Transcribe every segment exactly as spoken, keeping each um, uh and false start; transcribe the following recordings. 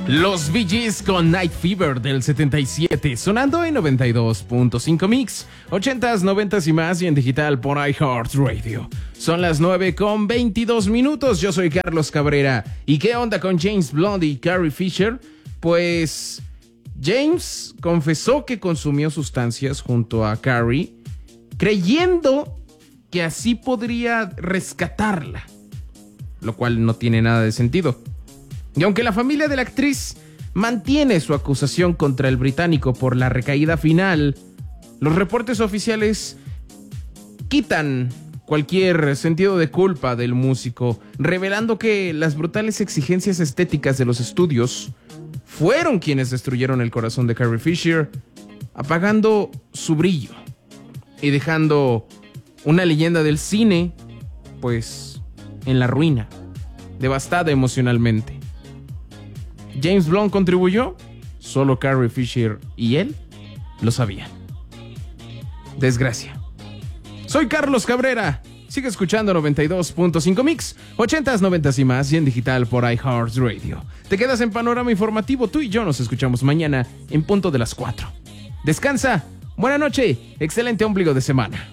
Los Bee Gees con Night Fever del setenta y siete, sonando en noventa y dos punto cinco Mix, ochentas, noventas y más, y en digital por iHeartRadio. Son las nueve con veintidós minutos, yo soy Carlos Cabrera. ¿Y qué onda con James Blunt y Carrie Fisher? Pues James confesó que consumió sustancias junto a Carrie, creyendo que así podría rescatarla, lo cual no tiene nada de sentido. Y aunque la familia de la actriz mantiene su acusación contra el británico por la recaída final, los reportes oficiales quitan cualquier sentido de culpa del músico, revelando que las brutales exigencias estéticas de los estudios fueron quienes destruyeron el corazón de Carrie Fisher, apagando su brillo y dejando una leyenda del cine, pues, en la ruina, devastada emocionalmente. ¿James Blunt contribuyó? Solo Carrie Fisher y él lo sabían. Desgracia. Soy Carlos Cabrera. Sigue escuchando noventa y dos punto cinco Mix, ochentas, noventas y más, y en digital por iHeartRadio. Te quedas en Panorama Informativo. Tú y yo nos escuchamos mañana en punto de las cuatro. Descansa. Buena noche. Excelente ombligo de semana.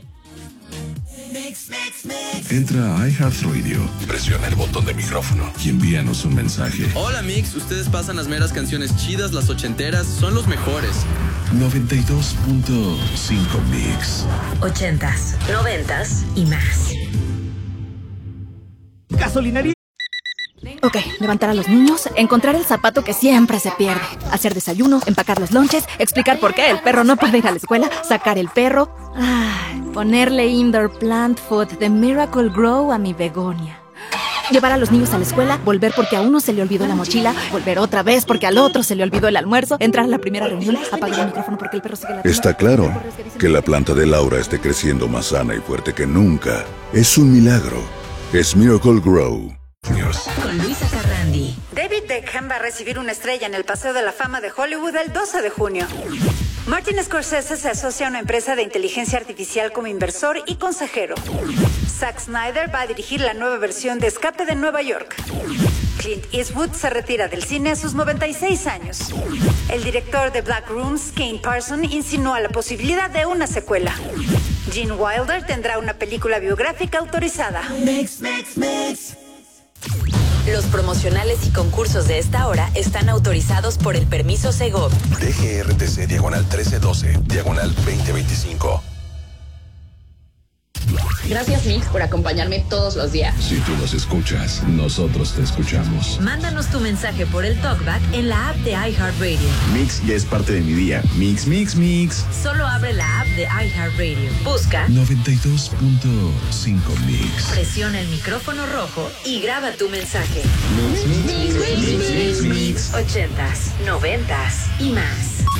Entra a iHeartRadio, presiona el botón de micrófono y envíanos un mensaje. Hola Mix, ustedes pasan las meras canciones chidas, las ochenteras, son los mejores. noventa y dos punto cinco Mix. Ochentas, noventas y más. Gasolinaria. Ok, levantar a los niños, encontrar el zapato que siempre se pierde, hacer desayuno, empacar los lonches, explicar por qué el perro no puede ir a la escuela, sacar el perro, ay, ponerle indoor plant food de Miracle Grow a mi begonia. Llevar a los niños a la escuela, volver porque a uno se le olvidó la mochila, volver otra vez porque al otro se le olvidó el almuerzo, entrar a la primera reunión, apagar el micrófono porque el perro sigue la Está claro que la planta de Laura esté creciendo más sana y fuerte que nunca. Es un milagro. Es Miracle Grow. Con Luisa Carrandi. David Beckham va a recibir una estrella en el Paseo de la Fama de Hollywood el doce de junio. Martin Scorsese se asocia a una empresa de inteligencia artificial como inversor y consejero. Zack Snyder va a dirigir la nueva versión de Escape de Nueva York. Clint Eastwood se retira del cine a sus noventa y seis años. El director de Black Rooms, Kane Parsons, insinúa la posibilidad de una secuela. Gene Wilder tendrá una película biográfica autorizada. Mix, mix, mix. Los promocionales y concursos de esta hora están autorizados por el permiso Segov. D G R T C diagonal trece doce, diagonal veinte veinticinco. Gracias, Mix, por acompañarme todos los días. Si tú nos escuchas, nosotros te escuchamos. Mándanos tu mensaje por el TalkBack en la app de iHeartRadio. Mix ya es parte de mi día. Mix, mix, mix. Solo abre la app de iHeartRadio. Busca noventa y dos punto cinco Mix. Presiona el micrófono rojo y graba tu mensaje. Mix, mix, mix, mix, mix, mix. Ochentas, noventas y más.